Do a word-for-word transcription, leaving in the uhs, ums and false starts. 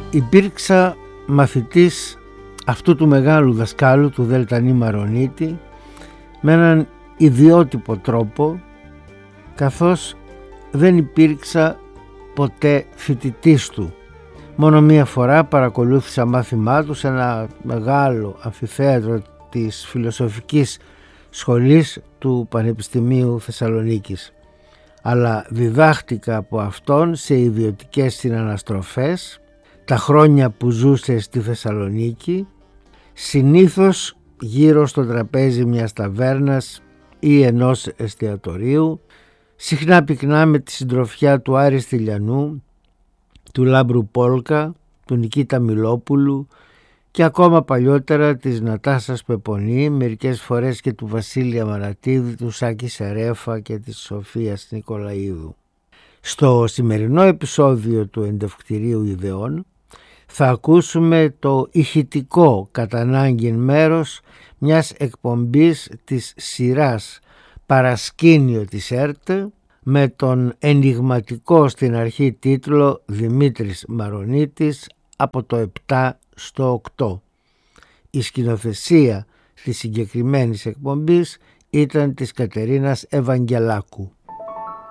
Υπήρξα μαθητής αυτού του μεγάλου δασκάλου του Δελτανή Μαρονίτη με έναν ιδιότυπο τρόπο, καθώς δεν υπήρξα ποτέ φοιτητής του. Μόνο μία φορά παρακολούθησα μάθημά του σε ένα μεγάλο αμφιθέατρο της Φιλοσοφικής Σχολής του Πανεπιστημίου Θεσσαλονίκης, αλλά διδάχτηκα από αυτόν σε ιδιωτικές συναναστροφές τα χρόνια που ζούσε στη Θεσσαλονίκη, συνήθως γύρω στο τραπέζι μιας ταβέρνας ή ενός εστιατορίου, συχνά πυκνά με τη συντροφιά του Άρη Στυλιανού, του Λάμπρου Πόλκα, του Νικήτα Μιλόπουλου και ακόμα παλιότερα της Νατάσας Πεπονή, μερικές φορές και του Βασίλη Αμαρατίδη, του Σάκη Σερέφα και της Σοφίας Νικολαίδου. Στο σημερινό επεισόδιο του Εντευκτηρίου Ιδεών θα ακούσουμε το ηχητικό κατά ανάγκη μέρος μιας εκπομπής της σειράς Παρασκήνιο της ΕΡΤ με τον ενιγματικό στην αρχή τίτλο Δημήτρης Μαρονίτης από το επτά στο οκτώ. Η σκηνοθεσία της συγκεκριμένης εκπομπής ήταν της Κατερίνας Ευαγγελάκου.